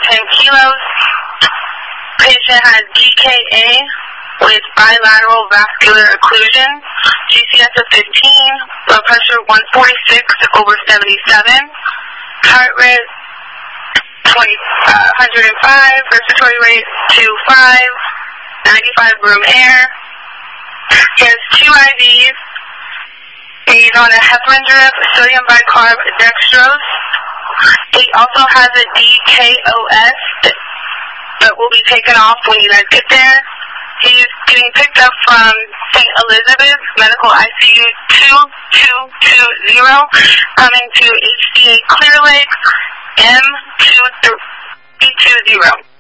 10 kilos. Patient has DKA with bilateral vascular occlusion, GCS of 15, blood pressure 146/77, heart rate 105, respiratory rate 25, 95 room air. He has 2 IVs. He's on a heparin drip, sodium bicarb dextrose. He also has a DKOS that will be taken off when you guys get there. He's getting picked up from St. Elizabeth Medical ICU 2220, coming to HCA Clear Lake M2320.